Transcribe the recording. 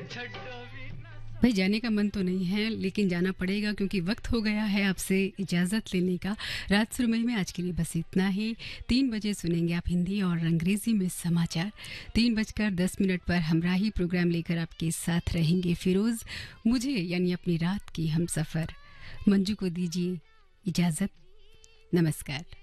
भाई जाने का मन तो नहीं है लेकिन जाना पड़ेगा क्योंकि वक्त हो गया है आपसे इजाज़त लेने का। रात सुरमई में आज के लिए बस इतना ही। 3 बजे सुनेंगे आप हिंदी और अंग्रेज़ी में समाचार। 3:10 पर हमराही प्रोग्राम लेकर आपके साथ रहेंगे फिरोज़। मुझे यानी अपनी रात की हम सफ़र मंजू को दीजिए इजाज़त। नमस्कार।